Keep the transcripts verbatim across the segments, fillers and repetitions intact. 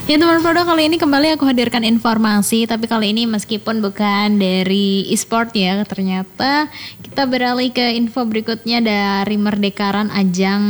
Ya teman Prodo, kali ini kembali aku hadirkan informasi, tapi kali ini meskipun bukan dari e-sport ya, ternyata kita beralih ke info berikutnya dari Merdekaran, ajang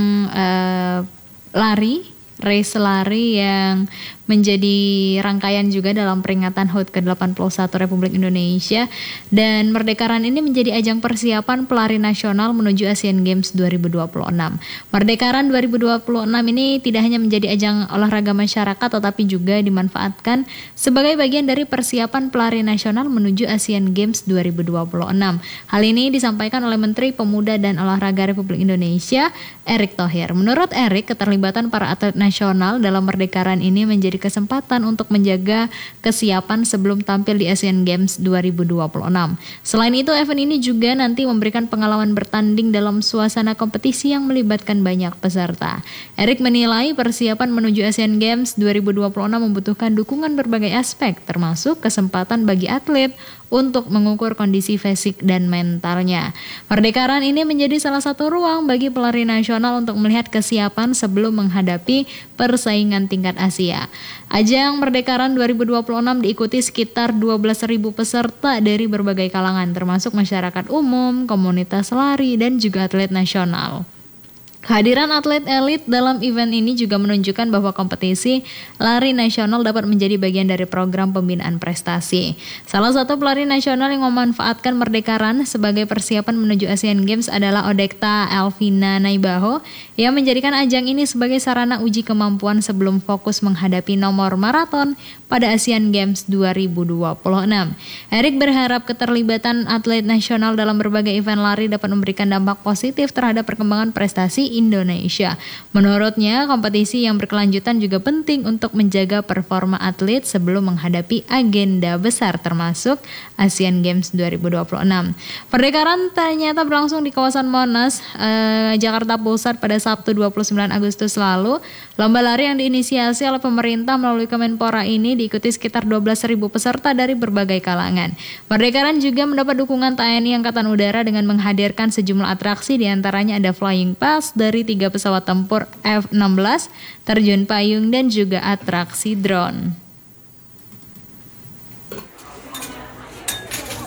eh, lari, race lari yang menjadi rangkaian juga dalam peringatan H U T ke delapan puluh satu Republik Indonesia. Dan Merdekaran ini menjadi ajang persiapan pelari nasional menuju Asian Games dua ribu dua puluh enam. Merdekaran dua ribu dua puluh enam ini tidak hanya menjadi ajang olahraga masyarakat, tetapi juga dimanfaatkan sebagai bagian dari persiapan pelari nasional menuju Asian Games dua ribu dua puluh enam. Hal ini disampaikan oleh Menteri Pemuda dan Olahraga Republik Indonesia, Erick Thohir. Menurut Erick, keterlibatan para atlet nasional dalam Merdekaran ini menjadi kesempatan untuk menjaga kesiapan sebelum tampil di Asian Games dua ribu dua puluh enam. Selain itu, event ini juga nanti memberikan pengalaman bertanding dalam suasana kompetisi yang melibatkan banyak peserta. Erick menilai persiapan menuju Asian Games dua ribu dua puluh enam membutuhkan dukungan berbagai aspek, termasuk kesempatan bagi atlet untuk mengukur kondisi fisik dan mentalnya. Merdekaran ini menjadi salah satu ruang bagi pelari nasional untuk melihat kesiapan sebelum menghadapi persaingan tingkat Asia. Ajang Merdekaran dua ribu dua puluh enam diikuti sekitar dua belas ribu peserta dari berbagai kalangan, termasuk masyarakat umum, komunitas lari, dan juga atlet nasional. Kehadiran atlet elit dalam event ini juga menunjukkan bahwa kompetisi lari nasional dapat menjadi bagian dari program pembinaan prestasi. Salah satu pelari nasional yang memanfaatkan Merdekaran sebagai persiapan menuju Asian Games adalah Odekta Elvina Naibaho, yang menjadikan ajang ini sebagai sarana uji kemampuan sebelum fokus menghadapi nomor maraton pada Asian Games dua ribu dua puluh enam. Erick berharap keterlibatan atlet nasional dalam berbagai event lari dapat memberikan dampak positif terhadap perkembangan prestasi Indonesia. Menurutnya, kompetisi yang berkelanjutan juga penting untuk menjaga performa atlet sebelum menghadapi agenda besar termasuk Asian Games dua ribu dua puluh enam. Merdekaran ternyata berlangsung di kawasan Monas, eh, Jakarta Pusat pada Sabtu dua puluh sembilan Agustus lalu. Lomba lari yang diinisiasi oleh pemerintah melalui Kemenpora ini diikuti sekitar dua belas ribu peserta dari berbagai kalangan. Merdekaran juga mendapat dukungan T N I Angkatan Udara dengan menghadirkan sejumlah atraksi, diantaranya ada flying pass dari tiga pesawat tempur F enam belas, terjun payung, dan juga atraksi drone.